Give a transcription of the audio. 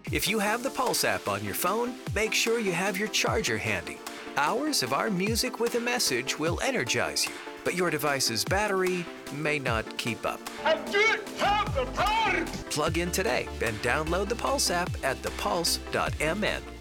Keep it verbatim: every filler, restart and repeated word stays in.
If you have the Pulse app on your phone, make sure you have your charger handy. Hours of our music with a message will energize you, but your device's battery may not keep up. I don't have the power! Plug in today and download the Pulse app at the pulse dot m n.